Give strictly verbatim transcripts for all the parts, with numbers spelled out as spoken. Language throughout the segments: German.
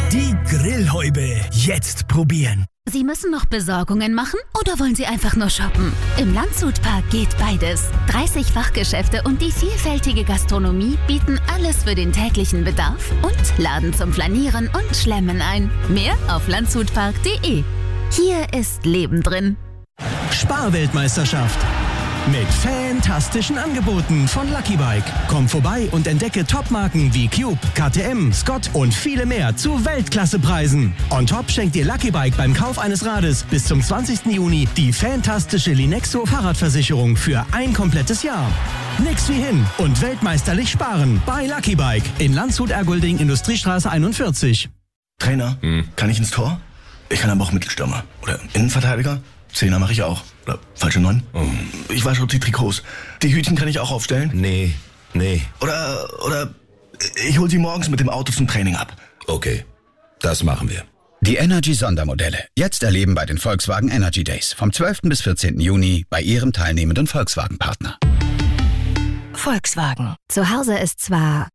Die Grillhäube. Jetzt probieren. Sie müssen noch Besorgungen machen oder wollen Sie einfach nur shoppen? Im Landshut-Park geht beides. dreißig Fachgeschäfte und die vielfältige Gastronomie bieten alles für den täglichen Bedarf und laden zum Flanieren und Schlemmen ein. Mehr auf landshutpark punkt de. Hier ist Leben drin. Sparweltmeisterschaft. Mit fantastischen Angeboten von Lucky Bike. Komm vorbei und entdecke Topmarken wie Cube, K T M, Scott und viele mehr zu Weltklassepreisen. On top schenkt dir Lucky Bike beim Kauf eines Rades bis zum zwanzigsten Juni die fantastische Linexo Fahrradversicherung für ein komplettes Jahr. Nix wie hin und weltmeisterlich sparen bei Lucky Bike in Landshut-Ergolding, Industriestraße einundvierzig. Trainer, hm. kann ich ins Tor? Ich kann aber auch Mittelstürmer. Oder Innenverteidiger? Zehner mache ich auch. Oder falsche Neun? Oh. Ich wasche auch die Trikots. Die Hütchen kann ich auch aufstellen? Nee, nee. Oder, oder ich hol sie morgens mit dem Auto zum Training ab. Okay, das machen wir. Die Energy-Sondermodelle. Jetzt erleben bei den Volkswagen Energy Days. Vom zwölften bis vierzehnten Juni bei Ihrem teilnehmenden Volkswagen-Partner. Volkswagen. Zu Hause ist zwar...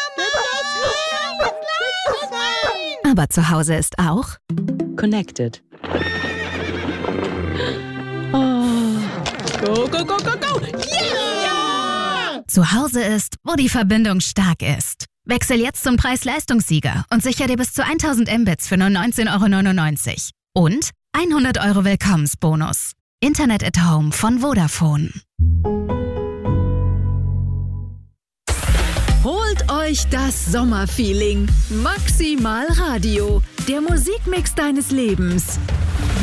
Aber zu Hause ist auch... Connected. Oh. Go, go, go, go, go! Yeah! Zu Hause ist, wo die Verbindung stark ist. Wechsel jetzt zum Preis-Leistungssieger und sicher dir bis zu tausend Mbits für nur neunzehn Euro neunundneunzig. Und hundert Euro Willkommensbonus. Internet at Home von Vodafone. Holt euch das Sommerfeeling. Maximal Radio. Der Musikmix deines Lebens.